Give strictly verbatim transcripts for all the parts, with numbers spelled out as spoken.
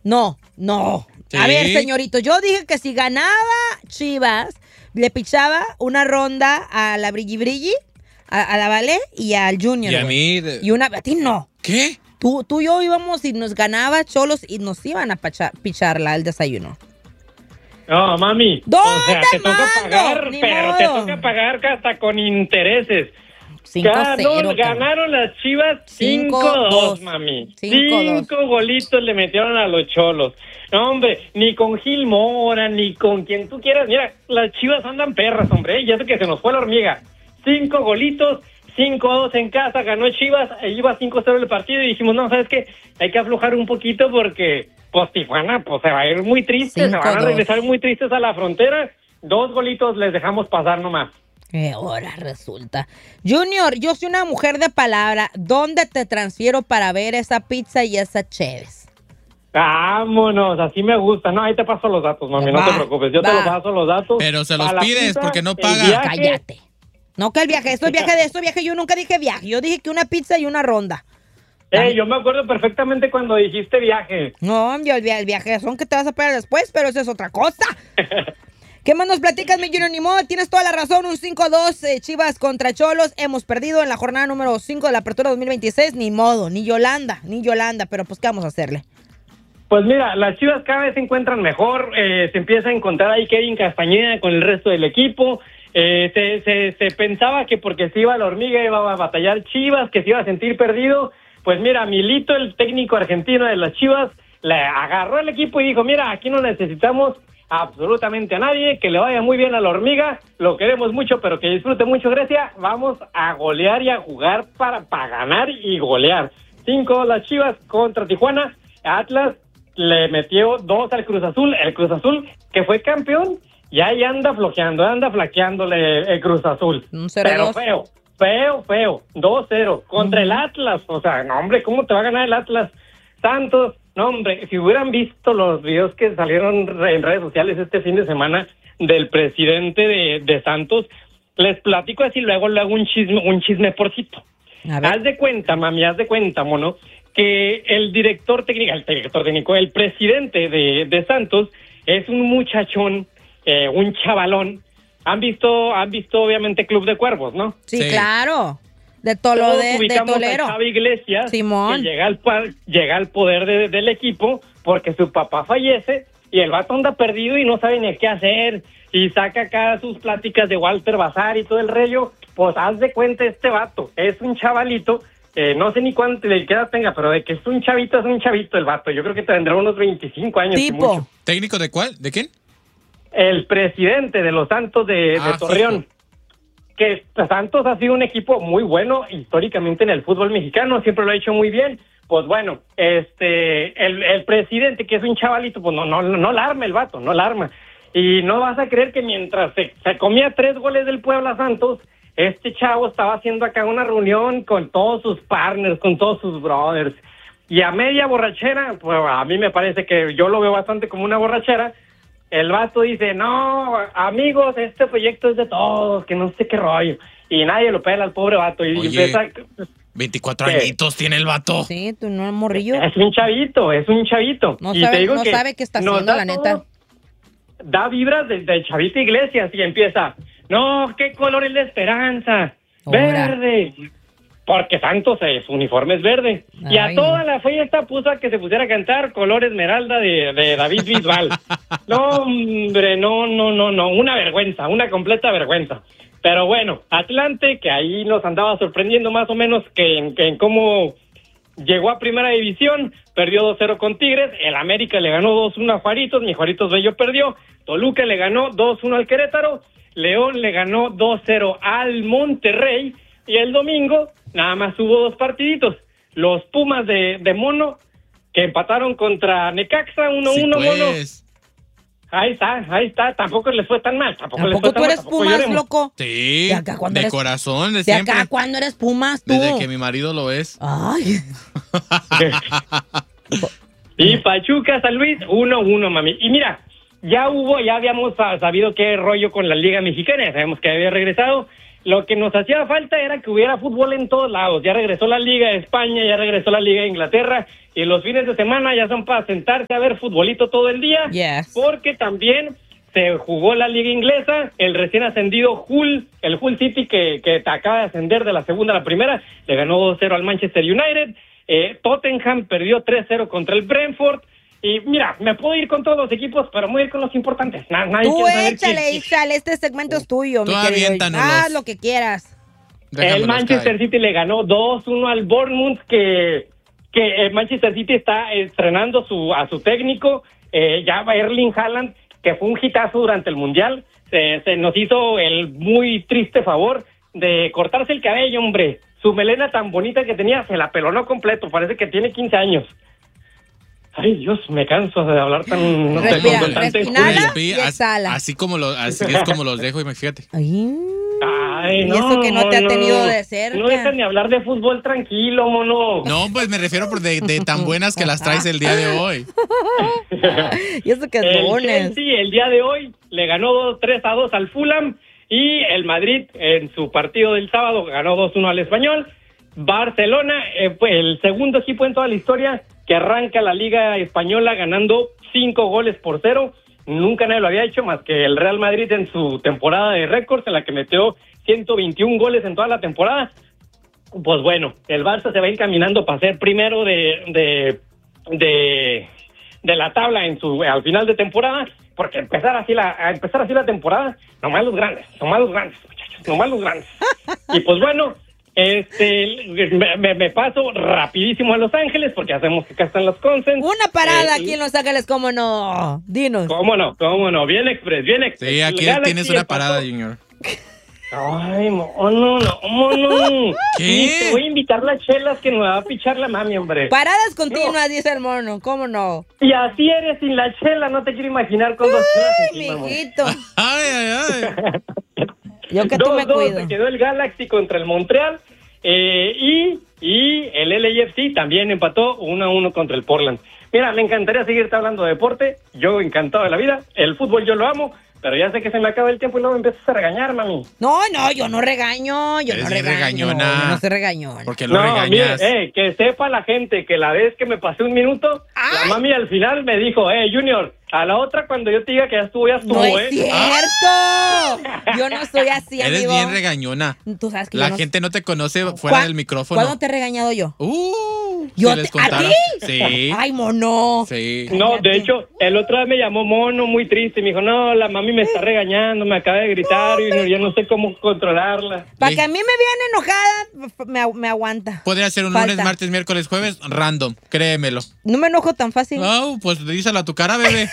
No, no. ¿Sí? A ver, señorito, yo dije que si ganaba Chivas, le pichaba una ronda a la Brilli Brilli, a, a la Vale y al Junior. Y a güey. mí... de- Y una... A ti no. ¿Qué? Tú, tú y yo íbamos y nos ganaba Cholos y nos iban a pacha- picharla el desayuno. No, mami. ¿Dónde O sea, te toca mando? pagar, Ni pero modo. te toca pagar hasta con intereses. cinco Ganó- cero, ganaron las Chivas Cinco, cinco dos, dos. mami. Cinco, cinco golitos le metieron a los Cholos. No, hombre, ni con Gil Mora, ni con quien tú quieras. Mira, las Chivas andan perras, hombre. Ya sé que se nos fue la hormiga. Cinco golitos, cinco dos en casa, ganó Chivas, e iba cinco cero el partido y dijimos, no, ¿sabes qué? Hay que aflojar un poquito porque, pues, Tijuana, pues, se va a ir muy triste. Se van a Cinco, dos. regresar muy tristes a la frontera. Dos golitos les dejamos pasar nomás. ¿Qué hora resulta? Junior, yo soy una mujer de palabra. ¿Dónde te transfiero para ver esa pizza y esa cheves? Vámonos, así me gusta. No, ahí te paso los datos, mami, no Va, te preocupes. Yo va. te los paso los datos. Pero se los Pa' la pides pizza, porque no el paga. viaje. Cállate. No, que el viaje, esto es viaje de esto, viaje. Yo nunca dije viaje. Yo dije que una pizza y una ronda. Eh, yo me acuerdo perfectamente cuando dijiste viaje. No, yo el, via- el viaje son que te vas a pagar después, pero eso es otra cosa. ¿Qué más nos platicas, mi Junior? Ni modo, tienes toda la razón. Un cinco dos eh, Chivas contra Cholos. Hemos perdido en la jornada número cinco de la apertura dos mil veintiséis. Ni modo, ni Yolanda, ni Yolanda. Pero pues, ¿qué vamos a hacerle? Pues mira, las Chivas cada vez se encuentran mejor, eh, se empieza a encontrar ahí Kevin Castañeda con el resto del equipo, eh, se, se, se pensaba que porque se iba la hormiga iba a batallar Chivas, que se iba a sentir perdido. Pues mira, Milito, el técnico argentino de las Chivas, le agarró el equipo y dijo, mira, aquí no necesitamos absolutamente a nadie, que le vaya muy bien a la hormiga, lo queremos mucho, pero que disfrute mucho Grecia, vamos a golear y a jugar para, para ganar y golear. Cinco las Chivas contra Tijuana, Atlas le metió dos al Cruz Azul, el Cruz Azul que fue campeón, y ahí anda flojeando, anda flaqueándole el Cruz Azul. Un cero Pero dos. feo, feo, feo, dos cero contra el Atlas, o sea, no hombre, ¿cómo te va a ganar el Atlas? Santos, no hombre, si hubieran visto los videos que salieron re- en redes sociales este fin de semana del presidente de, de Santos, les platico así luego, luego un chisme, un chisme porcito. A ver. Haz de cuenta, mami, haz de cuenta, mono, que el director técnico, el director técnico, el presidente de, de Santos es un muchachón, eh, un chavalón. Han visto, han visto obviamente Club de Cuervos, ¿no? Sí, Sí. claro. De Tolo, Todos de, de ubicamos Tolero. a Xavi Iglesias, Simón. que llega al, pa- llega al poder de- del equipo porque su papá fallece y el vato anda perdido y no sabe ni qué hacer y saca acá sus pláticas de Walter Bazar y todo el rollo. Pues haz de cuenta este vato, es un chavalito, eh, no sé ni cuánto de qué edad tenga, pero de que es un chavito, es un chavito el vato. Yo creo que tendrá unos veinticinco años. y Tipo. mucho. ¿Técnico de cuál? ¿De quién? El presidente de los Santos de, Ah, de Torreón. fijo. Que Santos ha sido un equipo muy bueno históricamente en el fútbol mexicano, siempre lo ha hecho muy bien. Pues bueno, este, el, el presidente, que es un chavalito, pues no, no, no la arma el vato, no la arma. Y no vas a creer que mientras se, se comía tres goles del Puebla Santos, este chavo estaba haciendo acá una reunión con todos sus partners, con todos sus brothers. Y a media borrachera, pues a mí me parece que yo lo veo bastante como una borrachera. El vato dice, no, amigos, este proyecto es de todos, que no sé qué rollo. Y nadie lo pela al pobre vato. Y Oye. empieza, veinticuatro ¿Qué? añitos tiene el vato. Sí, tú no, morrillo. es un chavito, es un chavito. No y sabe- te digo no que sabe qué está nos haciendo, da la neta. todo- Da vibras del de chavito Iglesias y empieza, no, qué color es la esperanza, Ahora. verde. Porque Santos, eh, su uniforme es verde. y a Ay, toda no. la fiesta puso a que se pusiera a cantar Color Esmeralda de, de David Bisbal. No, hombre, no, no, no, no. Una vergüenza, una completa vergüenza. Pero bueno, Atlante, que ahí nos andaba sorprendiendo más o menos que en, que en cómo llegó a Primera División, perdió dos cero con Tigres. El América le ganó dos uno a Juaritos, mi Juaritos Bello perdió. Toluca le ganó dos uno al Querétaro. León le ganó dos cero al Monterrey. Y el domingo nada más hubo dos partiditos. Los Pumas de, de Mono, que empataron contra Necaxa uno uno, Sí, Mono. pues. Ahí está, ahí está. Tampoco les fue tan mal. Tampoco, les ¿Tampoco fue tú tan mal, eres tampoco Pumas, lloremos. loco? Sí, ¿De acá cuándo de eres- corazón, de ¿De siempre. acá cuándo eres Pumas, tú? Desde que mi marido lo es. Ay. Y Pachuca, San Luis, uno uno, mami. Y mira, ya hubo, ya habíamos sa- sabido qué rollo con la Liga Mexicana, ya sabemos que había regresado. lo que nos hacía falta era que hubiera fútbol en todos lados. Ya regresó la Liga de España, ya regresó la Liga de Inglaterra, y los fines de semana ya son para sentarse a ver futbolito todo el día, Yes. porque también se jugó la Liga Inglesa. El recién ascendido Hull, el Hull City, que, que acaba de ascender de la segunda a la primera, le ganó dos cero al Manchester United. Eh, Tottenham perdió tres cero contra el Brentford. Y mira, me puedo ir con todos los equipos, pero me voy a ir con los importantes. Na- nadie Tú quiere saber échale, quién- échale, este segmento es tuyo, Tú mi querido. aviéntanos. Haz lo que quieras. Déjamelos El Manchester caer. City le ganó dos uno al Bournemouth, que, que el Manchester City está estrenando su, a su técnico, eh, ya va Erling Haaland, que fue un hitazo durante el Mundial. Se, se nos hizo el muy triste favor de cortarse el cabello, hombre. Su melena tan bonita que tenía, se la pelonó completo, parece que tiene quince años. Ay, Dios, me canso de hablar tan... No sé, Respira, con tanta respira. injuria. Respira, y as- exhala. Así como lo, así es como los dejo, y fíjate. Ay, Ay, y eso que no te ha tenido de cerca. No dejan ni hablar de fútbol tranquilo, mono. No, pues me refiero por de, de tan buenas que las traes el día de hoy. y eso que es El lunes. Chelsea el día de hoy le ganó tres a dos al Fulham, y el Madrid en su partido del sábado ganó dos uno al Español. Barcelona, eh, fue el segundo equipo en toda la historia que arranca la Liga Española ganando cinco goles por cero. Nunca nadie lo había hecho más que el Real Madrid en su temporada de récords, en la que metió ciento veintiún goles en toda la temporada. Pues bueno, el Barça se va encaminando para ser primero de, de, de, de la tabla en su al final de temporada, porque empezar así la a empezar así la temporada, nomás los grandes, nomás los grandes, muchachos, nomás los grandes. Y pues bueno, este me, me, me paso rapidísimo a Los Ángeles, porque hacemos que acá están los consens. Una parada Eh, aquí en Los Ángeles, ¿cómo no? Dinos. ¿Cómo no? ¿Cómo no? Bien express, bien express. Sí, aquí Galaxy tienes una empató- parada, Junior. Ay, mono, no, mono. ¿Qué? Sí, te voy a invitar las chelas que me va a pichar la mami, hombre. Paradas continuas, dice el mono, ¿cómo no? Y así eres sin la chela, no te quiero imaginar con dos chelas Ay, encima, amor. mijito. Ay, ay, ay. Yo que tú dos, me dos, cuido. se quedó el Galaxy contra el Montreal, eh, y, y el L A F C también empató uno a uno contra el Portland. Mira, me encantaría seguirte hablando de deporte, yo encantado de la vida, el fútbol yo lo amo, pero ya sé que se me acaba el tiempo y luego me empiezas a regañar, mami. No, no, yo no regaño, yo Eres no bien regaño. regañona. No, yo no soy regañón. ¿Por qué lo No, regañas? mire, eh, que sepa la gente que la vez que me pasé un minuto, la mami al final me dijo, eh, Junior, a la otra cuando yo te diga que ya estuvo, ya estuvo, No eh. es cierto. Yo no soy así, Eres amigo. bien regañona. Tú sabes que La yo no... gente no te conoce fuera ¿Cuá- del micrófono. ¿Cuándo te he regañado yo? Uh, ¿Yo si te- les ¿A contara. ti? Sí. Ay, mono. Sí. No, de hecho, el otro día me llamó mono muy triste, me dijo, no, la mami me está regañando, me acaba de gritar, y no, yo no sé cómo controlarla. Para Sí. que a mí me vean enojada, me, agu- me aguanta. Podría ser un Falta. lunes, martes, miércoles, jueves, random, créemelo. No me enojo tan fácil. Oh, pues díselo a tu cara, bebé.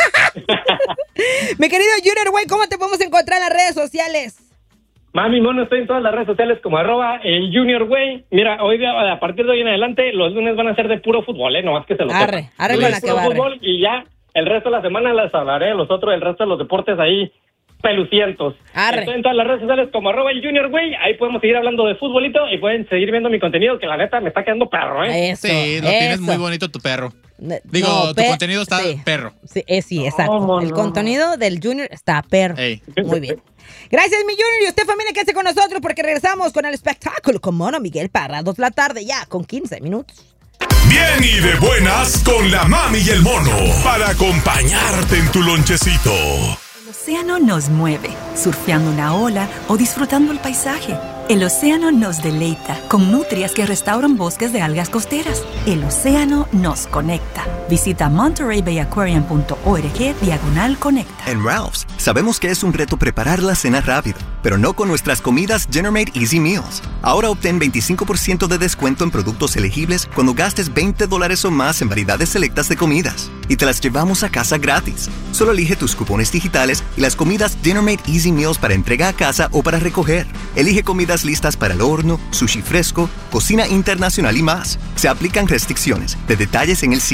Mi querido Junior, güey, ¿cómo te podemos encontrar en las redes sociales? Mami mono, estoy en todas las redes sociales como arroba el Junior Way. Mira, hoy de- a partir de hoy en adelante, los lunes van a ser de puro fútbol, eh, nomás que se lo Arre, sepan. arre De con la que puro barre. fútbol, y ya el resto de la semana les hablaré de los otros, el resto de los deportes ahí pelucientos. Arre. Estoy en todas las redes sociales como arroba el Junior Way, ahí podemos seguir hablando de futbolito y pueden seguir viendo mi contenido, que la neta me está quedando perro, ¿eh? Eso, Sí, lo tienes eso. muy bonito tu perro. Ne- Digo, no, tu pe- contenido está sí. perro. Sí, eh, sí, exacto. ¿Cómo El no? contenido del Junior está perro. Ey. Muy bien. Gracias, mi Junior. Y usted, familia, quédese con nosotros porque regresamos con el espectáculo con Mono Miguel para dos de la tarde ya con quince minutos. Bien y de buenas con la mami y el mono para acompañarte en tu lonchecito. El océano nos mueve, surfeando una ola o disfrutando el paisaje. El océano nos deleita con nutrias que restauran bosques de algas costeras. El océano nos conecta. Visita monterey bay aquarium punto org diagonal conecta. En Ralph's, sabemos que es un reto preparar la cena rápido, pero no con nuestras comidas Dinner Made Easy Meals. Ahora obtén veinticinco por ciento de descuento en productos elegibles cuando gastes veinte dólares o más en variedades selectas de comidas. Y te las llevamos a casa gratis. Solo elige tus cupones digitales y las comidas Dinner Made Easy Meals para entrega a casa o para recoger. Elige comidas listas para el horno, sushi fresco, cocina internacional y más. Se aplican restricciones. De detalles en el sitio.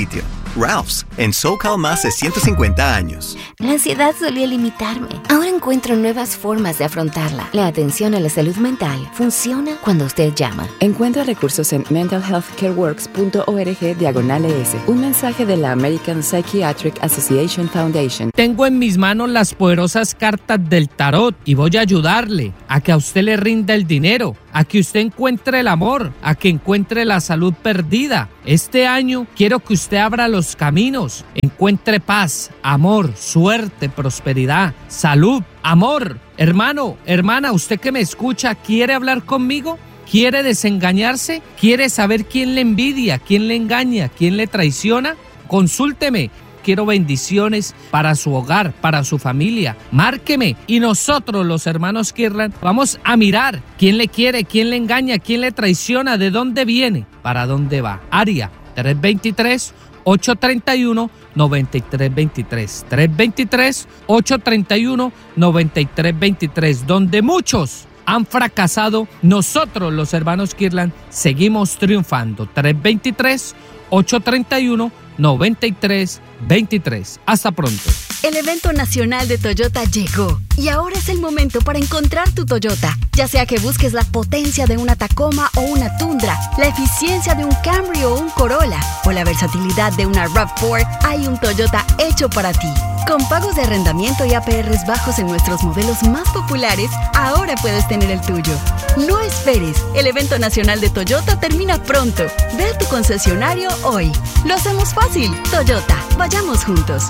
Ralph's, en SoCal más de ciento cincuenta años. La ansiedad solía limitarme. Ahora encuentro nuevas formas de afrontarla. La atención a la salud mental funciona cuando usted llama. Encuentra recursos en mental health care works punto org diagonal es. Un mensaje de la American Psychiatric Association Foundation. Tengo en mis manos las poderosas cartas del tarot y voy a ayudarle a que a usted le rinda el dinero, a que usted encuentre el amor, a que encuentre la salud perdida. Este año quiero que usted abra los caminos, encuentre paz, amor, suerte, prosperidad, salud, amor. Hermano, hermana, usted que me escucha, ¿quiere hablar conmigo? ¿Quiere desengañarse? ¿Quiere saber quién le envidia, quién le engaña, quién le traiciona? Consúlteme. Quiero bendiciones para su hogar, para su familia. Márqueme y nosotros, los hermanos Kirtland, vamos a mirar quién le quiere, quién le engaña, quién le traiciona, de dónde viene, para dónde va. Área tres dos tres, ocho tres uno, nueve tres dos tres. tres dos tres, ocho tres uno, nueve tres dos tres. Donde muchos han fracasado, nosotros, los hermanos Kirtland, seguimos triunfando. tres dos tres, ocho tres uno, nueve tres dos tres. Hasta pronto. El evento nacional de Toyota llegó y ahora es el momento para encontrar tu Toyota. Ya sea que busques la potencia de una Tacoma o una Tundra, la eficiencia de un Camry o un Corolla o la versatilidad de una RAV cuatro, hay un Toyota hecho para ti. Con pagos de arrendamiento y A P Rs bajos en nuestros modelos más populares, ahora puedes tener el tuyo. No esperes, el evento nacional de Toyota termina pronto. Ve a tu concesionario hoy. Lo hacemos fácil. Toyota, vayamos juntos.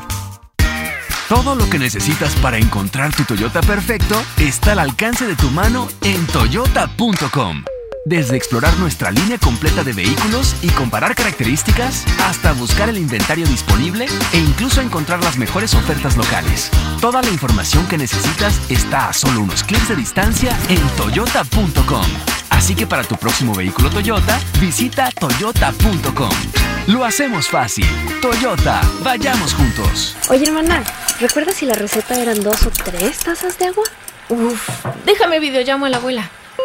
Todo lo que necesitas para encontrar tu Toyota perfecto está al alcance de tu mano en toyota punto com. Desde explorar nuestra línea completa de vehículos y comparar características, hasta buscar el inventario disponible e incluso encontrar las mejores ofertas locales. Toda la información que necesitas está a solo unos clics de distancia en toyota punto com. Así que para tu próximo vehículo Toyota, visita toyota punto com. Lo hacemos fácil. Toyota, vayamos juntos. Oye, hermana, ¿recuerdas si la receta eran dos o tres tazas de agua? Uf, déjame videollamo a la abuela.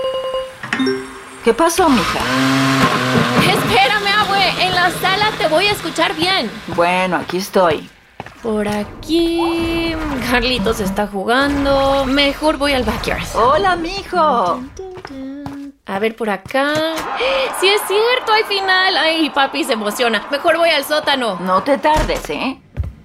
¿Qué pasó, mija? Espérame, abue, en la sala te voy a escuchar bien. Bueno, aquí estoy. Por aquí... Carlitos está jugando. Mejor voy al backyard. Hola, mijo. A ver, por acá... ¡Sí es cierto! ¡Hay final! ¡Ay, papi se emociona! Mejor voy al sótano. No te tardes, ¿eh?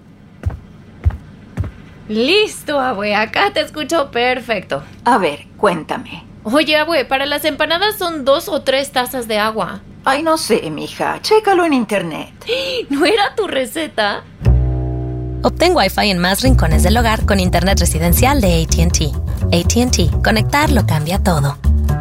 Listo, abue. Acá te escucho perfecto. A ver, cuéntame. Oye, abue, para las empanadas son dos o tres tazas de agua. Ay, no sé, mija. Chécalo en internet. ¿No era tu receta? Obtén Wi-Fi en más rincones del hogar con internet residencial de A T and T. A T and T. Conectar lo cambia todo.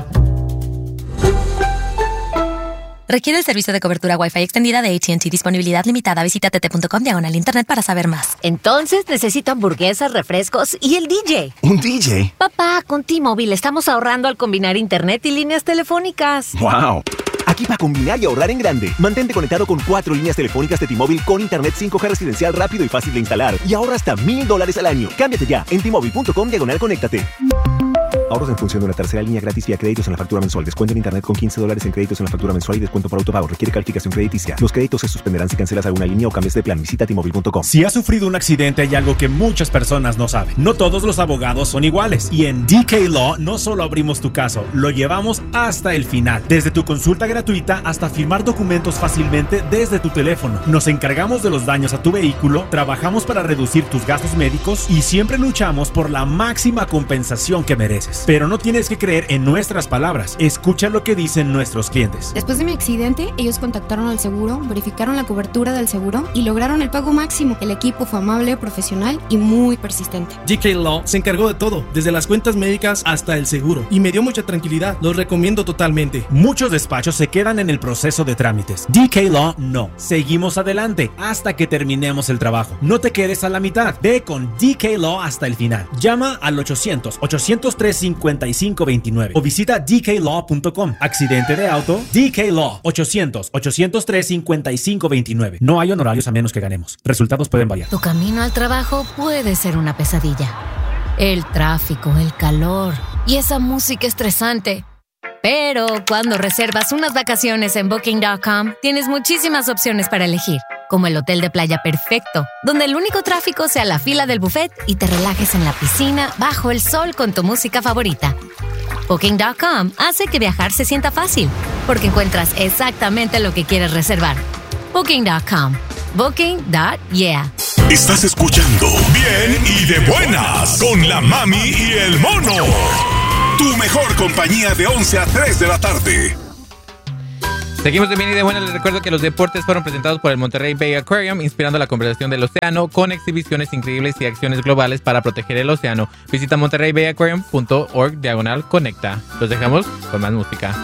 Requiere el servicio de cobertura Wi-Fi extendida de A T and T. Disponibilidad limitada. Visita t t punto com diagonal internet para saber más. Entonces necesito hamburguesas, refrescos y el D J. ¿Un D J? Papá, con T-Mobile estamos ahorrando al combinar internet y líneas telefónicas. ¡Wow! Aquí para combinar y ahorrar en grande. Mantente conectado con cuatro líneas telefónicas de T-Mobile con internet cinco G residencial rápido y fácil de instalar. Y ahorra hasta mil dólares al año. Cámbiate ya en t mobile punto com diagonal conéctate. Ahorros en función de una tercera línea gratis vía créditos en la factura mensual. Descuento en internet con quince dólares en créditos en la factura mensual y descuento por autopago. Requiere calificación crediticia. Los créditos se suspenderán si cancelas alguna línea o cambias de plan. Visita t mobile punto com. Si has sufrido un accidente, hay algo que muchas personas no saben. No todos los abogados son iguales. Y en D K Law no solo abrimos tu caso, lo llevamos hasta el final. Desde tu consulta gratuita hasta firmar documentos fácilmente desde tu teléfono. Nos encargamos de los daños a tu vehículo, trabajamos para reducir tus gastos médicos y siempre luchamos por la máxima compensación que mereces. Pero no tienes que creer en nuestras palabras. Escucha lo que dicen nuestros clientes. Después de mi accidente, ellos contactaron al seguro, verificaron la cobertura del seguro y lograron el pago máximo. El equipo fue amable, profesional y muy persistente. D K Law se encargó de todo, desde las cuentas médicas hasta el seguro, y me dio mucha tranquilidad. Los recomiendo totalmente. Muchos despachos se quedan en el proceso de trámites. D K Law no. Seguimos adelante hasta que terminemos el trabajo. No te quedes a la mitad. Ve con D K Law hasta el final. Llama al ochocientos, ochocientos tres, cincuenta y cinco veintinueve o visita d k law punto com. Accidente de auto, D K Law, ochocientos, ochocientos tres, cincuenta y cinco veintinueve. No hay honorarios a menos que ganemos. Resultados pueden variar. Tu camino al trabajo puede ser una pesadilla. El tráfico, el calor y esa música estresante. Pero cuando reservas unas vacaciones en booking punto com, tienes muchísimas opciones para elegir. como el hotel de playa perfecto, donde el único tráfico sea la fila del buffet y te relajes en la piscina bajo el sol con tu música favorita. Booking punto com hace que viajar se sienta fácil, porque encuentras exactamente lo que quieres reservar. Booking punto com. Booking punto yeah. Estás escuchando Bien y de Buenas con la Mami y el Mono. Tu mejor compañía de once a tres de la tarde. Seguimos de Bien y de Buenas. Les recuerdo que los deportes fueron presentados por el Monterrey Bay Aquarium, inspirando la conversación del océano con exhibiciones increíbles y acciones globales para proteger el océano. Visita monterrey bay aquarium punto org diagonal conecta. Los dejamos con más música.